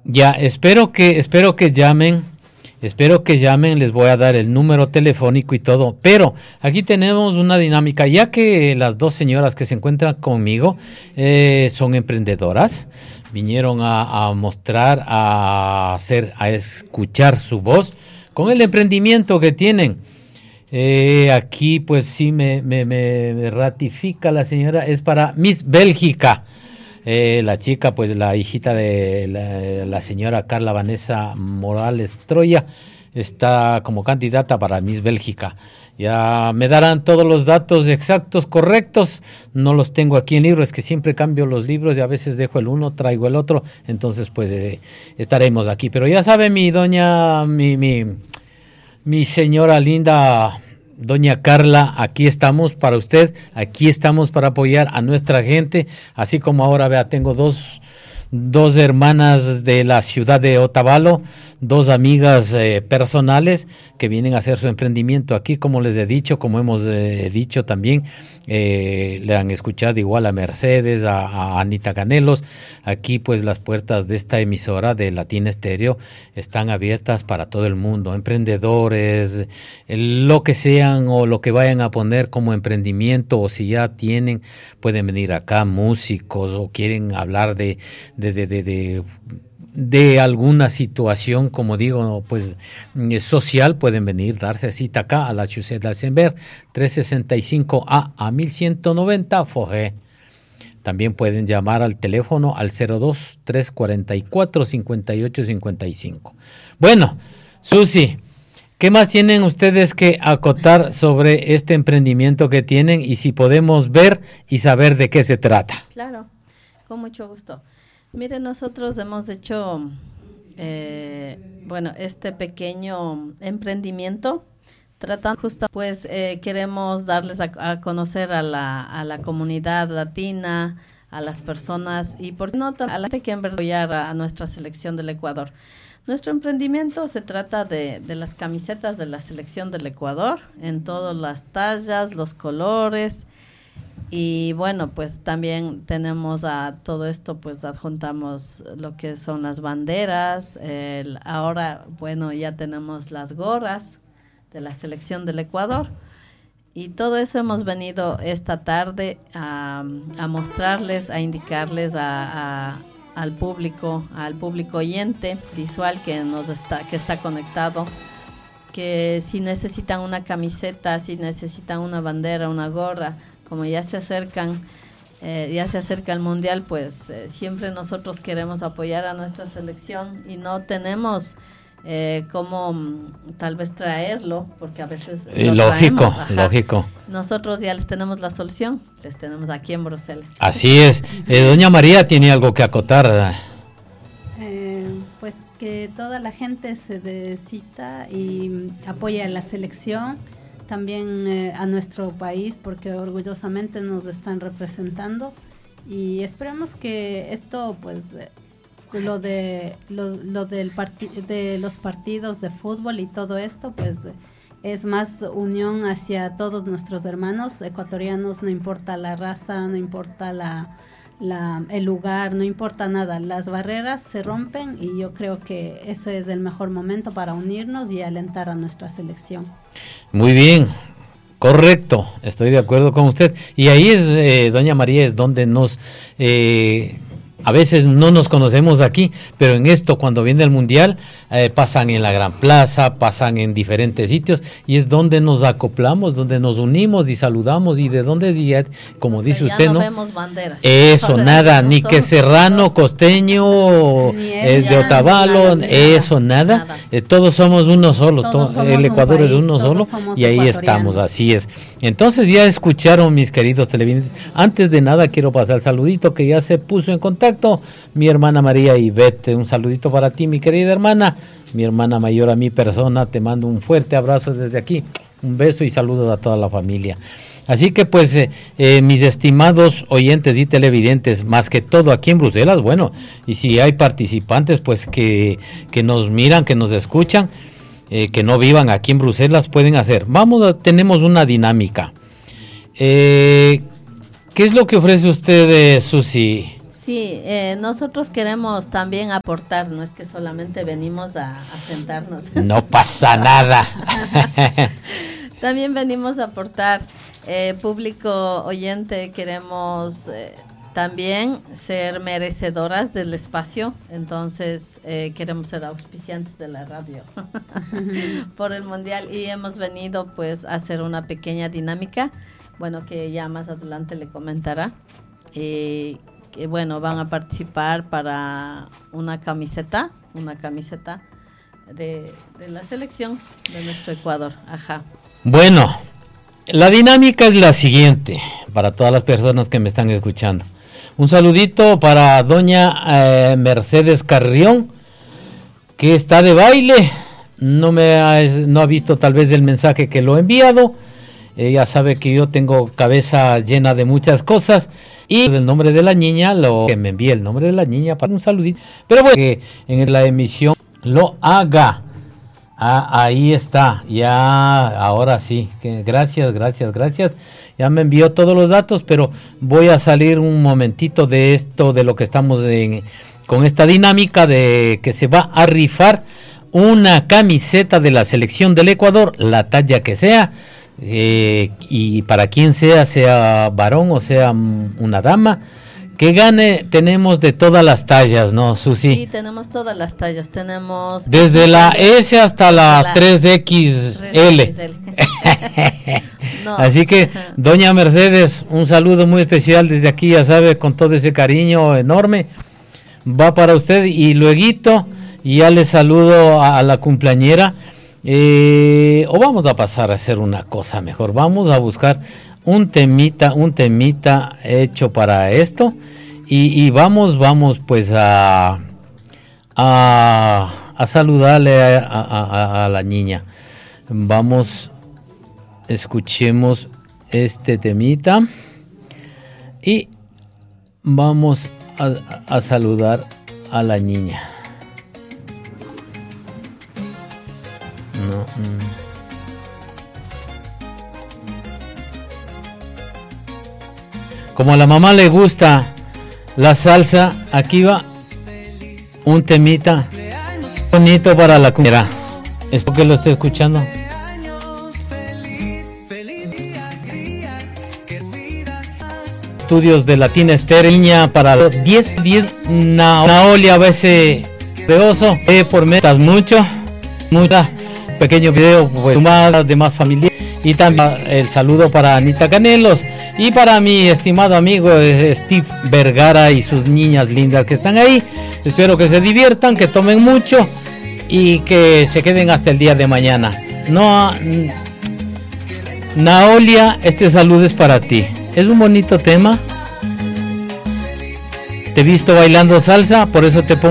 Ya, espero que llamen. Espero que llamen, les voy a dar el número telefónico y todo. Pero aquí tenemos una dinámica, ya que las dos señoras que se encuentran conmigo son emprendedoras, vinieron a mostrar, a escuchar su voz con el emprendimiento que tienen. Aquí pues sí me ratifica la señora, es para Miss Bélgica. La chica, pues la hijita de la señora Carla Vanessa Morales Troya, está como candidata para Miss Bélgica. Ya me darán todos los datos exactos, correctos. No los tengo aquí en libro, es que siempre cambio los libros y a veces dejo el uno, traigo el otro. Entonces, pues estaremos aquí. Pero ya sabe mi doña, mi señora linda, doña Carla, aquí estamos para usted, aquí estamos para apoyar a nuestra gente, así como ahora, vea, tengo dos hermanas de la ciudad de Otavalo, dos amigas personales que vienen a hacer su emprendimiento aquí, como les he dicho, como hemos dicho también, le han escuchado igual a Mercedes, a Anita Canelos. Aquí pues las puertas de esta emisora de Latina Estéreo están abiertas para todo el mundo, emprendedores, lo que sean o lo que vayan a poner como emprendimiento, o si ya tienen, pueden venir acá, músicos, o quieren hablar de alguna situación, como digo, pues social, pueden venir, darse cita acá a la Chaussée d'Alembert, 365A a 1190 Forêt. También pueden llamar al teléfono al 02-344-5855. Bueno, Susi, ¿qué más tienen ustedes que acotar sobre este emprendimiento que tienen y si podemos ver y saber de qué se trata? Claro, con mucho gusto. Mire, nosotros hemos hecho, este pequeño emprendimiento, tratando justo, pues queremos darles a conocer a la comunidad latina, a las personas y por qué no a la gente que en verdad apoyar a nuestra selección del Ecuador. Nuestro emprendimiento se trata de las camisetas de la selección del Ecuador, en todas las tallas, los colores. Y bueno, pues también tenemos a todo esto, pues adjuntamos lo que son las banderas. Ahora, bueno, ya tenemos las gorras de la selección del Ecuador. Y todo eso hemos venido esta tarde a mostrarles, a indicarles al público oyente visual que está conectado, que si necesitan una camiseta, si necesitan una bandera, una gorra, como ya se acerca el mundial, pues siempre nosotros queremos apoyar a nuestra selección y no tenemos cómo tal vez traerlo, porque a veces lógico. Nosotros ya les tenemos la solución, les tenemos aquí en Bruselas. Así es. Doña María tiene algo que acotar. Pues que toda la gente se dé cita y apoya a la selección. También a nuestro país, porque orgullosamente nos están representando y esperemos que esto, pues, de los partidos de fútbol y todo esto, pues, es más unión hacia todos nuestros hermanos ecuatorianos, no importa la raza, no importa el lugar, no importa nada, las barreras se rompen y yo creo que ese es el mejor momento para unirnos y alentar a nuestra selección. Muy bien, correcto, estoy de acuerdo con usted. Y ahí es, doña María, es donde a veces no nos conocemos aquí, pero en esto, cuando viene el mundial, pasan en la Gran Plaza, pasan en diferentes sitios, y es donde nos acoplamos, donde nos unimos y saludamos, y de dónde es, como dice usted, ¿no? Vemos banderas. Eso, nada, ni que serrano, costeño, de Otavalo, eso, nada. Todos somos uno solo, el Ecuador es uno solo, y ahí estamos, así es. Entonces ya escucharon, mis queridos televidentes. Antes de nada quiero pasar el saludito que ya se puso en contacto mi hermana María Ivette. Un saludito para ti, mi querida hermana, mi hermana mayor, a mi persona. Te mando un fuerte abrazo desde aquí, un beso y saludos a toda la familia. Así que pues mis estimados oyentes y televidentes, más que todo aquí en Bruselas, bueno, y si hay participantes pues que nos miran, que nos escuchan, que no vivan aquí en Bruselas, pueden hacer. Tenemos una dinámica. ¿Qué es lo que ofrece usted, Susi? Sí, nosotros queremos también aportar, no es que solamente venimos a sentarnos. No pasa nada. También venimos a aportar, público oyente, queremos también ser merecedoras del espacio, entonces queremos ser auspiciantes de la radio por el Mundial y hemos venido pues a hacer una pequeña dinámica, bueno, que ya más adelante le comentará. Que bueno, van a participar para una camiseta de la selección de nuestro Ecuador. Ajá. Bueno, la dinámica es la siguiente para todas las personas que me están escuchando. Un saludito para doña Mercedes Carrión, que está de baile. No ha visto tal vez el mensaje que lo he enviado. Ella sabe que yo tengo cabeza llena de muchas cosas. Y el nombre de la niña, que me envíe el nombre de la niña para un saludito. Pero bueno, que en la emisión lo haga. Ahí está, ya, ahora sí. Gracias. Ya me envió todos los datos, pero voy a salir un momentito de esto, de lo que estamos con esta dinámica de que se va a rifar una camiseta de la selección del Ecuador, la talla que sea. Y para quien sea varón o sea una dama, que gane. Tenemos de todas las tallas, ¿no, Susi? Sí, tenemos todas las tallas, tenemos desde la S hasta la 3XL. No. Así que, doña Mercedes, un saludo muy especial desde aquí, ya sabe, con todo ese cariño enorme, va para usted. Y lueguito, ya le saludo a la cumpleañera. O vamos a pasar a hacer una cosa mejor, vamos a buscar un temita hecho para esto y vamos pues a saludarle a la niña. Vamos, escuchemos este temita y vamos a saludar a la niña. No. Como a la mamá le gusta la salsa, aquí va un temita bonito para la cumpleañera. Espero que lo esté escuchando. Estudios de Latina Estéreo, niña para los 10, Naolia, a veces peoso, por metas mucha, pequeño video, pues, sumadas de más familia. Y también el saludo para Anita Canelos y para mi estimado amigo Steve Vergara y sus niñas lindas que están ahí. Espero que se diviertan, que tomen mucho y que se queden hasta el día de mañana. No, Naolia, este saludo es para ti. Es un bonito tema. Te he visto bailando salsa, por eso te pongo